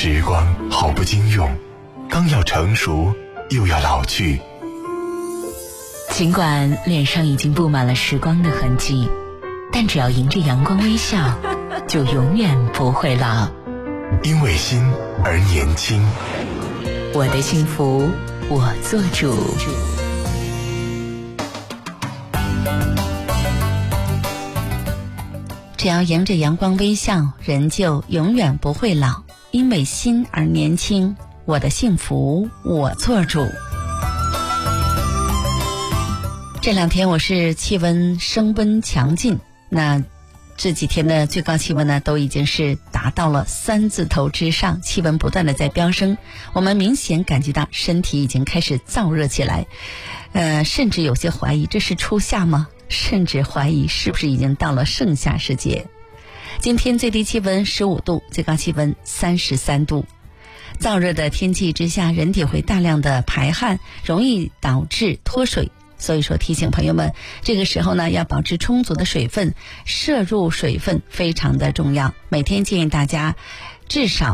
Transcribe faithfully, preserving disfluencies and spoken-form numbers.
时光好不经用，刚要成熟又要老去。 尽管脸上已经布满了时光的痕迹，但只要迎着阳光微笑，就永远不会老。 因为心而年轻， 我的幸福我做主。只要迎着阳光微笑，人就永远不会老。因为心而年轻，我的幸福我做主。这两天我是气温升温强劲，那这几天的最高气温呢都已经是达到了三字头之上，气温不断的在飙升，我们明显感觉到身体已经开始燥热起来，呃，甚至有些怀疑这是初夏吗？甚至怀疑是不是已经到了盛夏时节。今天最低气温十五度，最高气温三十三度。燥热的天气之下，人体会大量的排汗，容易导致脱水。所以说提醒朋友们，这个时候呢要保持充足的水分，摄入水分非常的重要。每天建议大家至少